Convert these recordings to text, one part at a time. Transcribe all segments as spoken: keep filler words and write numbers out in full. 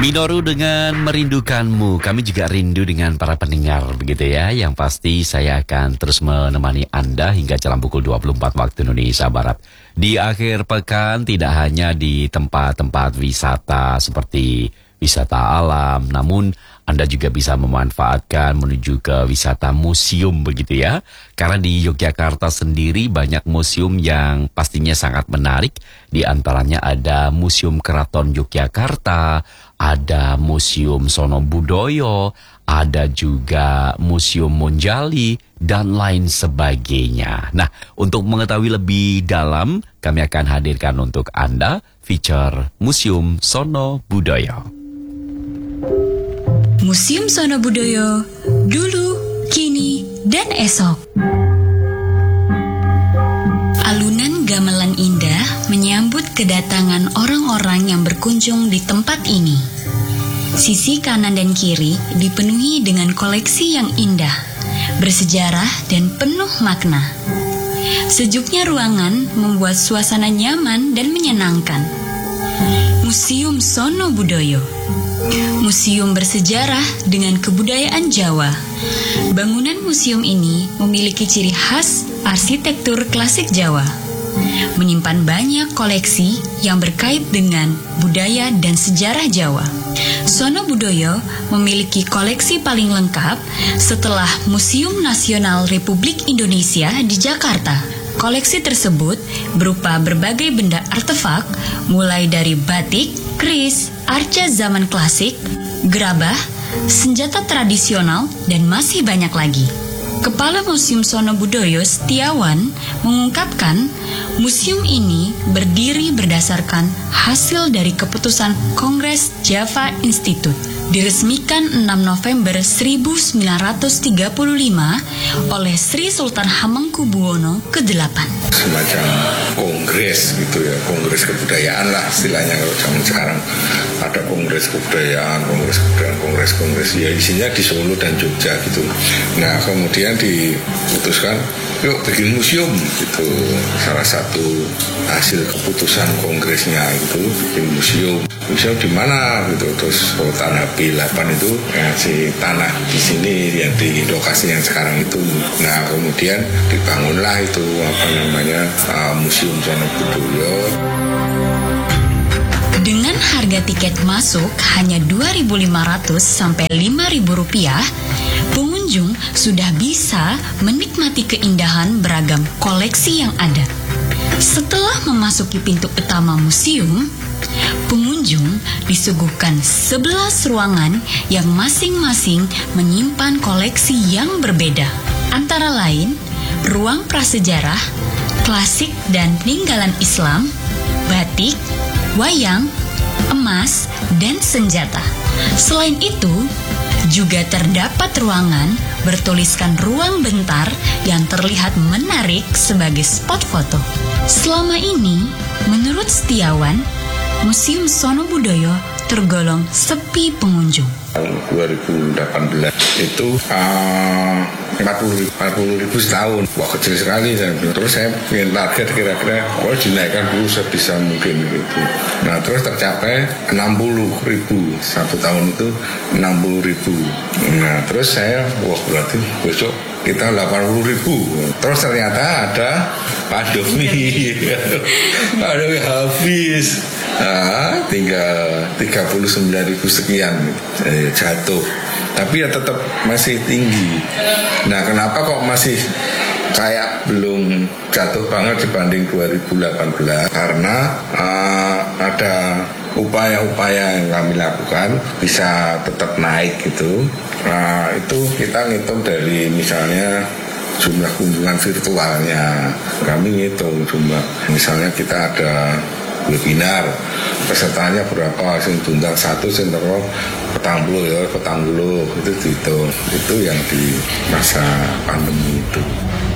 Minoru dengan Merindukanmu. Kami juga rindu dengan para pendengar begitu ya. Yang pasti saya akan terus menemani Anda hingga jalan pukul dua puluh empat waktu Indonesia Barat. Di akhir pekan tidak hanya di tempat-tempat wisata seperti wisata alam, namun Anda juga bisa memanfaatkan menuju ke wisata museum begitu ya. Karena di Yogyakarta sendiri banyak museum yang pastinya sangat menarik. Di antaranya ada Museum Keraton Yogyakarta, ada Museum Sono Budoyo, ada juga Museum Monjali, dan lain sebagainya. Nah, untuk mengetahui lebih dalam, kami akan hadirkan untuk Anda feature Museum Sono Budoyo. Museum Sono Budoyo, dulu, kini, dan esok. Alunan gamelan indah menyambut kedatangan orang-orang yang berkunjung di tempat ini. Sisi kanan dan kiri dipenuhi dengan koleksi yang indah, bersejarah dan penuh makna. Sejuknya ruangan membuat suasana nyaman dan menyenangkan. Museum Sono Budoyo, museum bersejarah dengan kebudayaan Jawa. Bangunan museum ini memiliki ciri khas arsitektur klasik Jawa, menyimpan banyak koleksi yang berkait dengan budaya dan sejarah Jawa. Sono Budoyo memiliki koleksi paling lengkap setelah Museum Nasional Republik Indonesia di Jakarta. Koleksi tersebut berupa berbagai benda artefak, mulai dari batik, keris, arca zaman klasik, gerabah, senjata tradisional, dan masih banyak lagi. Kepala Museum Sono Budoyo Setiawan mengungkapkan, museum ini berdiri berdasarkan hasil dari keputusan Kongres Java Institute, diresmikan enam November seribu sembilan ratus tiga puluh lima oleh Sri Sultan Hamengkubuwono kedelapan. Semacam kongres gitu ya, kongres kebudayaan lah istilahnya kalau zaman sekarang. Ada kongres kebudayaan, kongres kebudayaan, kongres kongres ya isinya di Solo dan Jogja gitu. Nah kemudian diputuskan yuk bikin museum gitu. Salah satu hasil keputusan kongresnya itu bikin museum. Museum di mana gitu, terus oh, tanah B delapan itu ngasih tanah di sini yang di lokasi yang sekarang itu. Nah kemudian dibangunlah itu apa namanya uh, Museum Sono Budoyo. Dengan harga tiket masuk hanya dua ribu lima ratus sampai lima ribu rupiah, pengunjung sudah bisa menikmati keindahan beragam koleksi yang ada. Setelah memasuki pintu utama museum, pengunjung disuguhkan sebelas ruangan yang masing-masing menyimpan koleksi yang berbeda. Antara lain, ruang prasejarah, klasik dan peninggalan Islam, batik, wayang, emas, dan senjata. Selain itu, juga terdapat ruangan bertuliskan ruang bentar yang terlihat menarik sebagai spot foto. Selama ini, menurut Setiawan, Museum Sono Budoyo tergolong sepi pengunjung. Tahun dua ribu delapan belas itu uh, empat puluh ribu setahun. Wah kecil sekali. Terus saya ingin target kira-kira oh dinaikkan dulu sebisa mungkin gitu. Nah terus tercapai enam puluh ribu. Satu tahun itu enam puluh ribu. Nah terus saya wah berarti besok kita delapan puluh ribu. Terus ternyata ada pandemi. Pandemi habis. Nah, tinggal tiga puluh sembilan ribu sekian eh, jatuh. Tapi ya tetap masih tinggi. Nah, kenapa kok masih kayak belum jatuh banget dibanding dua ribu delapan belas? Karena uh, ada upaya-upaya yang kami lakukan bisa tetap naik gitu. Nah, itu kita ngitung dari misalnya jumlah kunjungan virtualnya. Kami ngitung jumlah. Misalnya kita ada webinar, pesertanya berapa, sing diundang satu, sing teko petang puluh ya, petang puluh itu dihitung. Itu yang di masa pandemi itu.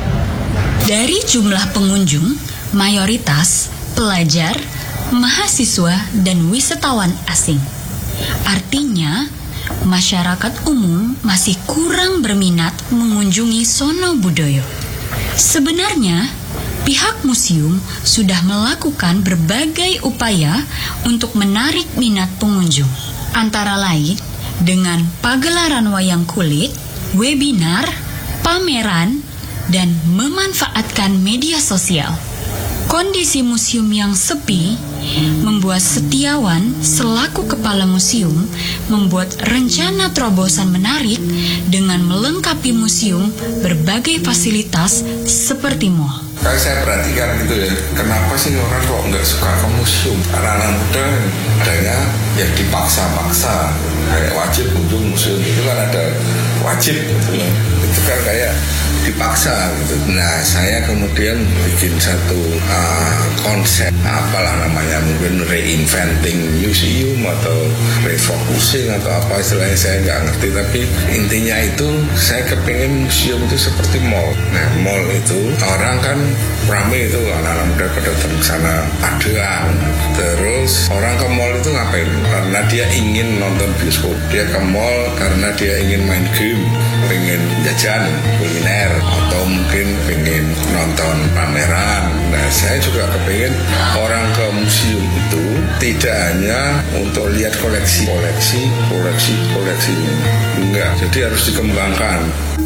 Dari jumlah pengunjung, mayoritas pelajar, mahasiswa, dan wisatawan asing. Artinya, masyarakat umum masih kurang berminat mengunjungi Sono Budoyo. Sebenarnya, pihak museum sudah melakukan berbagai upaya untuk menarik minat pengunjung. Antara lain dengan pagelaran wayang kulit, webinar, pameran, dan memanfaatkan media sosial. Kondisi museum yang sepi membuat Setiawan selaku kepala museum membuat rencana terobosan menarik dengan melengkapi museum berbagai fasilitas seperti mall. Kalau saya perhatikan gitu ya, kenapa sih orang kok nggak suka ke museum? Karena anak muda adanya ya dipaksa-paksa, kayak wajib kunjung museum itu kan ada wajib gitu ya. Itu kan kayak dipaksa gitu. Nah, saya kemudian bikin satu uh, konsep, apalah namanya, mungkin reinventing museum atau refocusing atau apa istilahnya, saya nggak ngerti. Tapi intinya itu saya kepingin museum itu seperti mall. Nah, mall itu orang kan ramai itu, anak-anak muda pada datang ke sana paduan. Terus orang ke mall itu ngapain? Karena dia ingin nonton bioskop. Dia ke mall karena dia ingin main game, pengen jajan, kuliner, atau mungkin pengen nonton pameran. Nah, saya juga kepingin orang ke museum itu tidak hanya untuk lihat koleksi, koleksi, koleksi, koleksi. Enggak, jadi harus dikembangkan.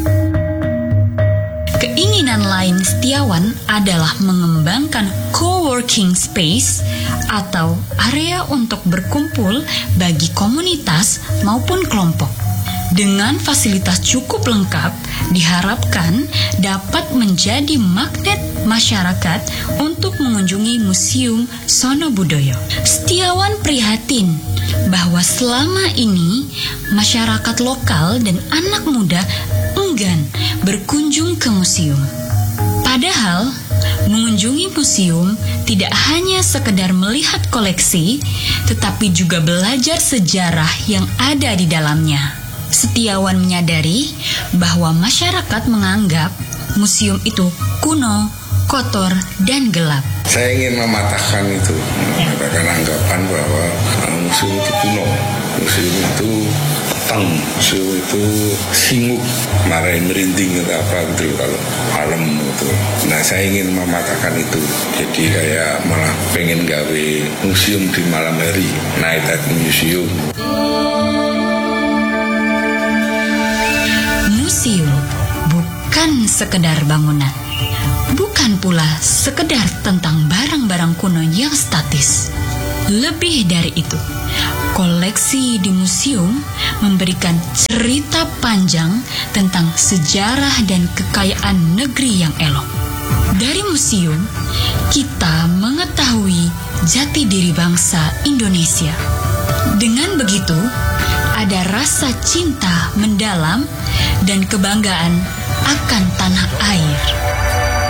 Keinginan lain Setiawan adalah mengembangkan co-working space atau area untuk berkumpul bagi komunitas maupun kelompok. Dengan fasilitas cukup lengkap, diharapkan dapat menjadi magnet masyarakat untuk mengunjungi Museum Sono Budoyo. Setiawan prihatin bahwa selama ini masyarakat lokal dan anak muda enggan berkunjung ke museum. Padahal mengunjungi museum tidak hanya sekedar melihat koleksi, tetapi juga belajar sejarah yang ada di dalamnya. Setiawan menyadari bahwa masyarakat menganggap museum itu kuno, kotor, dan gelap. Saya ingin mematahkan itu, mematahkan anggapan bahwa museum itu kuno, museum itu petang, museum itu singuk, marahin merinding atau apa gitu kalau malam gitu. Nah, saya ingin mematahkan itu. Jadi kayak malah pengen gawe museum di malam hari, night at museum. Museum bukan sekedar bangunan, bukan pula sekedar tentang barang-barang kuno yang statis. Lebih dari itu, koleksi di museum memberikan cerita panjang tentang sejarah dan kekayaan negeri yang elok. Dari museum, kita mengetahui jati diri bangsa Indonesia. Dengan begitu, ada rasa cinta mendalam dan kebanggaan akan tanah air.